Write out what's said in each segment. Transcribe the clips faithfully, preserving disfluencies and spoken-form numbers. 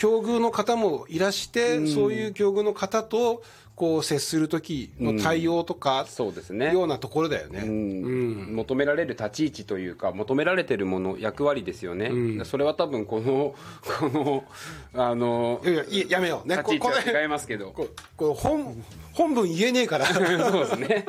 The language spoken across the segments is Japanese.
境遇の方もいらして、うん、そういう境遇の方とこう接する時の対応とか、うん、 そうですね、 ようなところだよね、 うんうん、求められる立ち位置というか求められてるもの役割ですよね、うん、それは多分このこのあのいやいややめようね、 立ち位置は違いますけど、 ここれ 本, 本文言えねえからそうですね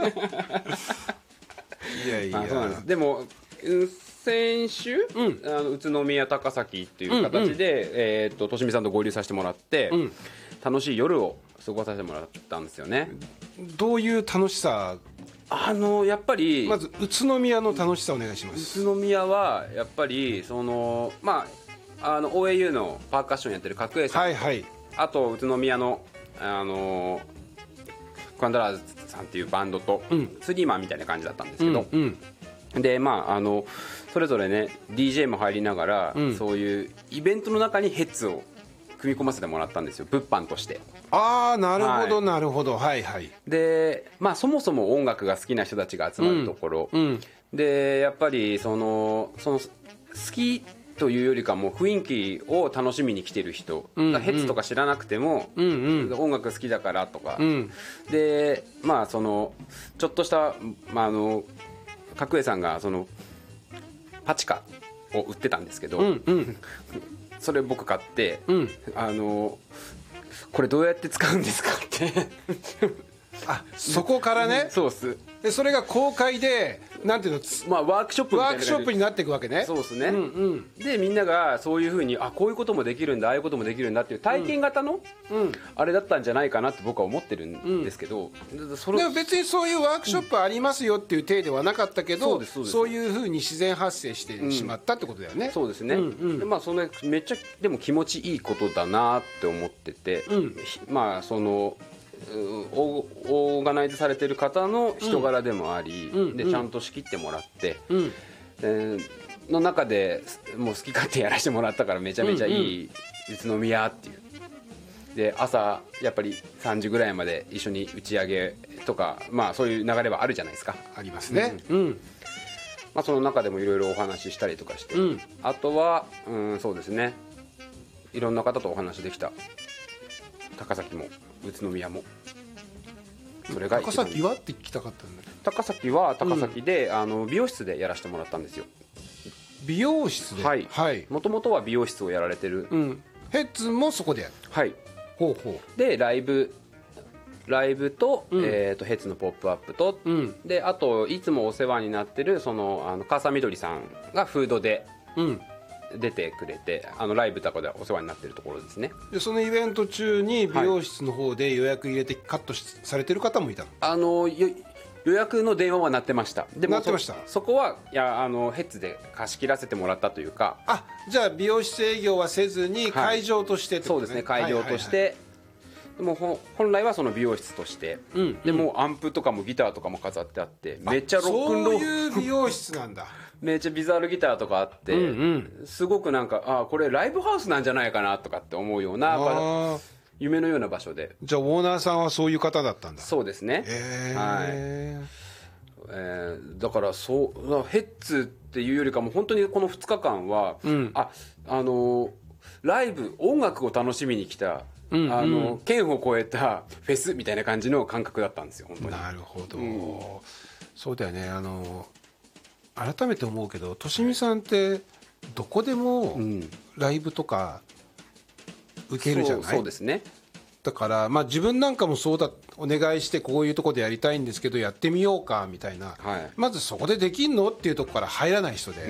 いやいや、 まあ、そうなんです。でも先週、うん、あの宇都宮高崎っていう形で、うんうん、えー、ととしみさんと合流させてもらって、うん、楽しい夜を過ごさせてもらったんですよね。 どういう楽しさ？ あのやっぱりまず宇都宮の楽しさお願いします。 宇都宮はやっぱりその、まあ、あの オーエーユー のパーカッションやってる角栄さん、 はいはい、 あと宇都宮のあのクワンドラーズさんっていうバンドと、うん、スリーマンみたいな感じだったんですけど、うんうん、でまああのそれぞれね ディージェー も入りながら、うん、そういうイベントの中にヘッズを組み込ませてもらったんですよ、物販として。 ああなるほど、はい、なるほど、はいはい。 でまあそもそも音楽が好きな人たちが集まるところ、うんうん、でやっぱりそのその好きというよりかも雰囲気を楽しみに来てる人、うんうん、ヘッズとか知らなくても、うんうん、音楽好きだからとか、うん、でまあそのちょっとした、まあ、あの角栄さんがそのパチカを売ってたんですけど、うんうん、それ僕買って、うん、あのこれどうやって使うんですかってあそこからねそうっす。 でそれが公開でなんていうの、 まあ、ワークショップみたいなワークショップになっていくわけね。 そうですね、うんうん、でみんながそういうふうにあこういうこともできるんだああいうこともできるんだっていう体験型の、うん、あれだったんじゃないかなって僕は思ってるんですけど、 うん、それでも別にそういうワークショップありますよっていう体ではなかったけど、うん、そう, そういうふうに自然発生してしまったってことだよね、 うん、そうですね、うんうん、でまあそのめっちゃでも気持ちいいことだなって思ってて、うん、まあそのオーガナイズされてる方の人柄でもあり、うん、でちゃんと仕切ってもらって、うん、えー、の中でもう好き勝手やらせてもらったからめちゃめちゃいい宇都宮っていう。で朝やっぱりさんじぐらいまで一緒に打ち上げとか、まあそういう流れはあるじゃないですか。 ありますね、 うんうん、まあ、その中でもいろいろお話ししたりとかして、うん、あとは、うん、そうですね、いろんな方とお話できた。高崎も宇都宮もそれが高崎はって聞きたかったんだけど、 高崎は高崎で、うん、あの美容室でやらせてもらったんですよ。 美容室で、 はいはい、もともとは美容室をやられてる、 うん、ヘッズもそこでやる。 はい、 ほうほうでライブライブと、うん、えー、とヘッズのポップアップと、うん、であといつもお世話になってるそのあの川みどりさんがフードで、うん、出てくれて、あのライブとかでお世話になってるところですね。 でそのイベント中に美容室の方で予約入れてカットされてる方もいたの？ あの予約の電話は鳴ってました。でも鳴ってました。 そ, そこはいやあのヘッズで貸し切らせてもらったというか、 あじゃあ美容室営業はせずに会場としてってことね、 はい、そうですね、会場として、はいはいはい、でも本来はその美容室として、うん、でもアンプとかもギターとかも飾ってあってめっちゃロックンロール、 そういう美容室なんだめっちゃビザールギターとかあって、うんうん、すごくなんかあこれライブハウスなんじゃないかなとかって思うような夢のような場所で。 じゃあオーナーさんはそういう方だったんだ。 そうですね、 へー、 はい、えー、だからそうヘッズっていうよりかも本当にこのふつかかんは、うん、ああのライブ音楽を楽しみに来た、うんうん、あの県を越えたフェスみたいな感じの感覚だったんですよ本当に。 なるほど、うん、そうだよね。あの改めて思うけどとしみさんってどこでもライブとか受けるじゃない、うん、 そう、そうですね。 だから、まあ、自分なんかもそうだ、お願いしてこういうとこでやりたいんですけどやってみようかみたいな、はい、まずそこでできんのっていうとこから入らない人で、うん、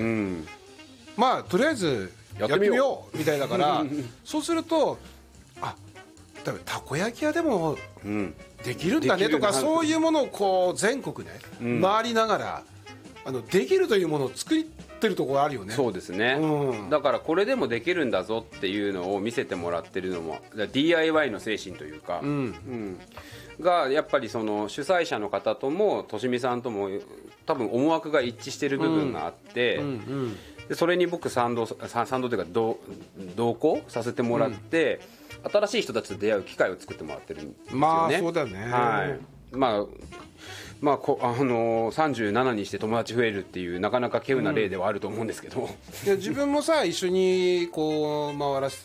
まあとりあえずやってみようみたいだからそうするとあ多分たこ焼き屋でもできるんだねとか、うん、そういうものをこう全国で、ね、回りながら、あのできるというものを作ってるところあるよね。 そうですね、うん、だからこれでもできるんだぞっていうのを見せてもらってるのも ディーアイワイ の精神というか、うんうんがやっぱりその主催者の方ともとしみさんとも多分思惑が一致してる部分があって、うんうんうん、でそれに僕賛同賛同というか同同行させてもらって、うん、新しい人たちと出会う機会を作ってもらってるんですよね。 まあそうだね、 はい、まあまあこあのー、さんじゅうななにして友達増えるっていうなかなか稀有な例ではあると思うんですけど、うん、 いや自分もさ一緒にこう回らせ